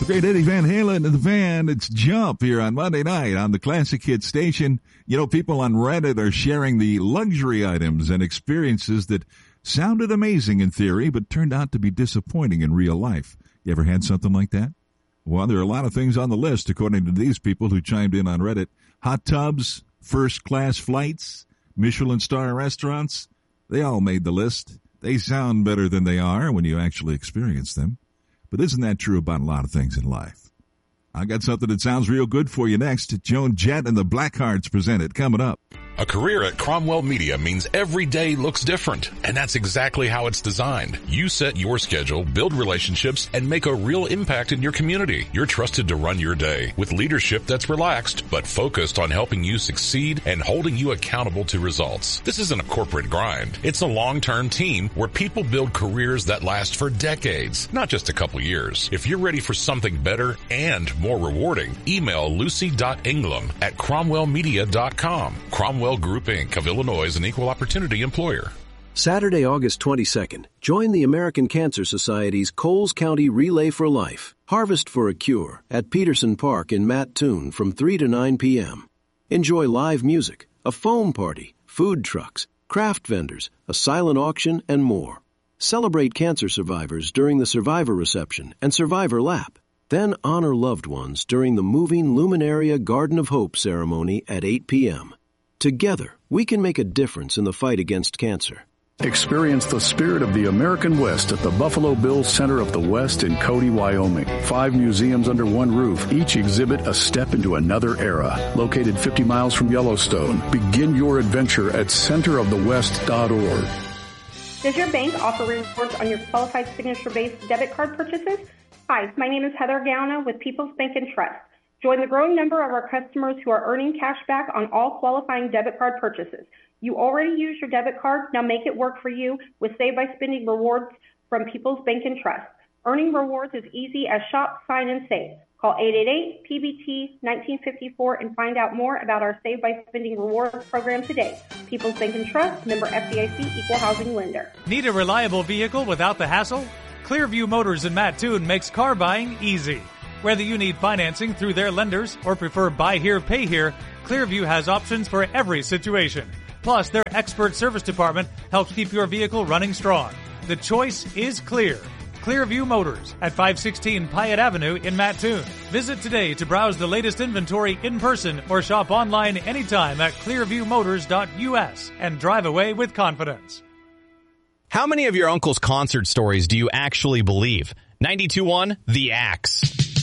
Great Eddie Van Halen and the Van. It's Jump here on Monday night on the Classic Hit station. You know, people on Reddit are sharing the luxury items and experiences that sounded amazing in theory, but turned out to be disappointing in real life. You ever had something like that? Well, there are a lot of things on the list, according to these people who chimed in on Reddit. Hot tubs, first-class flights, Michelin star restaurants. They all made the list. They sound better than they are when you actually experience them. But isn't that true about a lot of things in life? I got something that sounds real good for you next. Joan Jett and the Blackhearts present it. Coming up. A career at Cromwell Media means every day looks different, and that's exactly how it's designed. You set your schedule, build relationships, and make a real impact in your community. You're trusted to run your day with leadership that's relaxed, but focused on helping you succeed and holding you accountable to results. This isn't a corporate grind. It's a long-term team where people build careers that last for decades, not just a couple years. If you're ready for something better and more rewarding, email lucy.england@cromwellmedia.com. Cromwell Group, Inc. of Illinois is an equal opportunity employer. Saturday, August 22nd, join the American Cancer Society's Coles County Relay for Life, Harvest for a Cure, at Peterson Park in Mattoon from 3 to 9 p.m. Enjoy live music, a foam party, food trucks, craft vendors, a silent auction, and more. Celebrate cancer survivors during the Survivor Reception and Survivor Lap. Then honor loved ones during the moving Luminaria Garden of Hope ceremony at 8 p.m. Together, we can make a difference in the fight against cancer. Experience the spirit of the American West at the Buffalo Bills Center of the West in Cody, Wyoming. 5 museums under one roof, each exhibit a step into another era. Located 50 miles from Yellowstone, begin your adventure at centerofthewest.org. Does your bank offer rewards on your qualified signature-based debit card purchases? Hi, my name is Heather Gauna with People's Bank and Trust. Join the growing number of our customers who are earning cash back on all qualifying debit card purchases. You already use your debit card, now make it work for you with Save by Spending rewards from People's Bank and Trust. Earning rewards is easy as shop, sign, and save. Call 888-PBT-1954 and find out more about our Save by Spending rewards program today. People's Bank and Trust, member FDIC, equal housing lender. Need a reliable vehicle without the hassle? Clearview Motors in Mattoon makes car buying easy. Whether you need financing through their lenders or prefer buy here, pay here, Clearview has options for every situation. Plus, their expert service department helps keep your vehicle running strong. The choice is clear. Clearview Motors at 516 Pyatt Avenue in Mattoon. Visit today to browse the latest inventory in person or shop online anytime at clearviewmotors.us and drive away with confidence. How many of your uncle's concert stories do you actually believe? 92.1 The Axe.